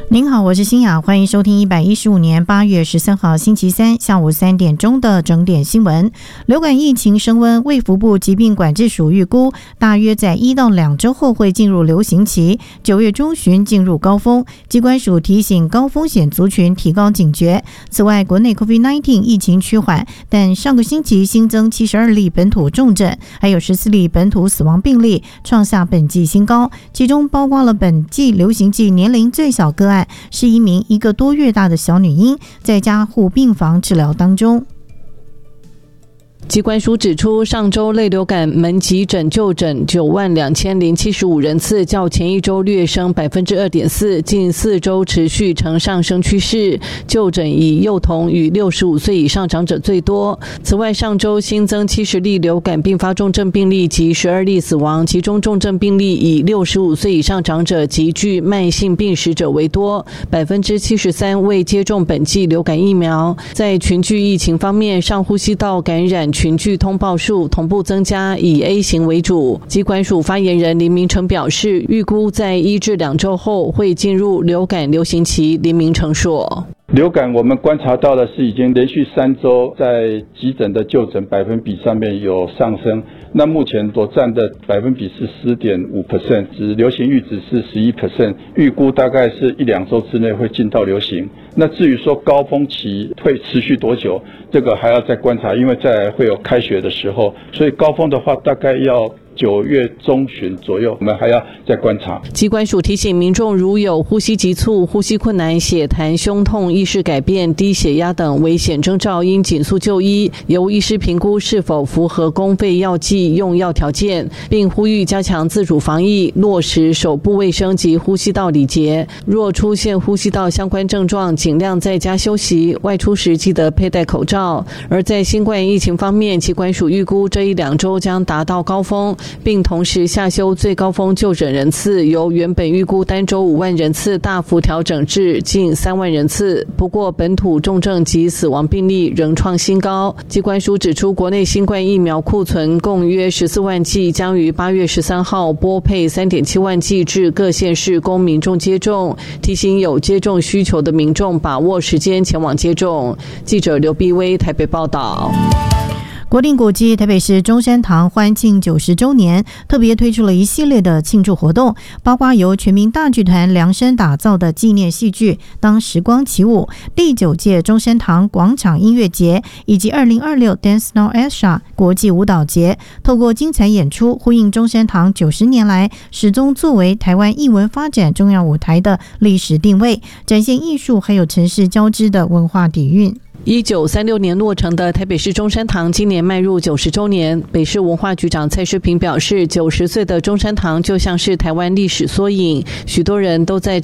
您好，我是欣雅，欢迎收听115年8月13号星期三下午3点钟的整点新闻。流感疫情升温，卫福部疾病管制署预估，大约在1到2周后会进入流行期，9月中旬进入高峰。疾管署提醒高风险族群提高警觉。此外，国内 COVID-19 疫情趋缓，但上个星期新增72例本土重症，还有14例本土死亡病例，创下本季新高，其中包括了本季流行季年龄最小个案。是一名1个多月大的小女婴，在加护病房治疗当中。 疾管署指出，上周类流感门急诊就诊92075人次，较前一周略升 2.4%， 近4周持续呈上升趋势。就诊以幼童与65岁以上长者最多。此外，上周新增70例流感并发重症病例及12例死亡，其中重症病例以65岁以上长者及具慢性病史者为多， 73% 未接种本季流感疫苗。在群聚疫情方面，上呼吸道感染群聚通报数同步增加，以 A 型为主。疾管署发言人林明成表示，预估在1至2周后会进入流感流行期。林明成说， 流感我们观察到的是已经连续3周在急诊的就诊百分比上面有上升，那目前所占的百分比是 10.5%， 指流行阈值是 11%， 预估大概是1-2周之内会进到流行。那至于说高峰期会持续多久，这个还要再观察，因为再来会有开学的时候，所以高峰的话大概要9月中旬左右，我们还要再观察。 疾管署提醒民众，如有呼吸急促、呼吸困难、血痰、胸痛、意识改变、低血压等危险征兆，应紧速就医，由医师评估是否符合公费药剂用药条件，并呼吁加强自主防疫，落实手部卫生及呼吸道礼节。若出现呼吸道相关症状，尽量在家休息，外出时记得佩戴口罩。而在新冠疫情方面，疾管署预估这1-2周将达到高峰，并同时下修最高峰就诊人次，由原本预估单周5万人次大幅调整至近3万人次。不过，本土重症及死亡病例仍创新高。疾管署指出，国内新冠疫苗库存共约14万剂，将于8月13号拨配3.7万剂至各县市供民众接种，提醒有接种需求的民众把握时间前往接种。记者刘碧薇台北报道。 国定古迹台北市中山堂欢庆90周年，特别推出了一系列的庆祝活动，包括由全民大剧团量身打造的纪念戏剧《当时光起舞》、第9届中山堂广场音乐节，以及2026 Dance Now Asia 国际舞蹈节，透过精彩演出，呼应中山堂90年来始终作为台湾艺文发展重要舞台的历史定位，展现艺术还有城市交织的文化底蕴。 1936年落成的台北市中山堂今年迈入90周年。北市文化局长蔡世平表示，90岁的中山堂就像是台湾历史缩影，许多人都在